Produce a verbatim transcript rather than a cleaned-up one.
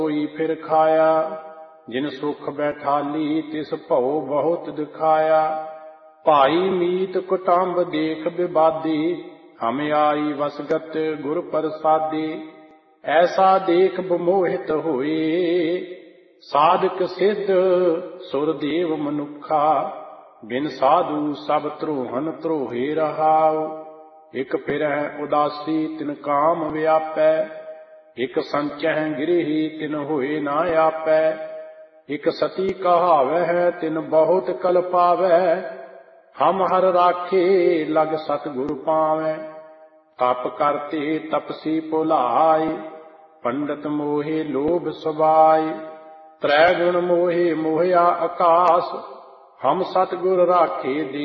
सोई फिर खाया, जिन सुख बैठाली तिस भौ बहुत दिखाया। भाई मीत कुटुंब देख विवादी, हम आई वसगत गुर प्रसादी। ऐसा देख बमोहित होए, साधक सिद्ध सुरदेव मनुखा। बिन साधु सब त्रोहन त्रोहे रहाओ, इक फिरह उदासी तिन काम व्यापै। इक संचह गिरही तिन होए ना आपै, इक सती कहावह तिन बहुत कल पावै। हम हर राखे लग सतगुर पावै, तप करते तपसी भुलाए। पंडित मोहे लोभ सवाय, त्रै गुण मोहे मोहया आकाश। हम सतगुर राखे